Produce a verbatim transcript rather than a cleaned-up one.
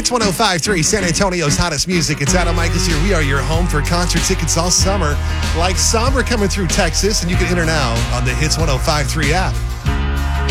Hits one oh five point three, San Antonio's hottest music. It's Adam Michaels here. We are your home for concert tickets all summer. Like summer coming through Texas, and you can enter now on the Hits one oh five point three app.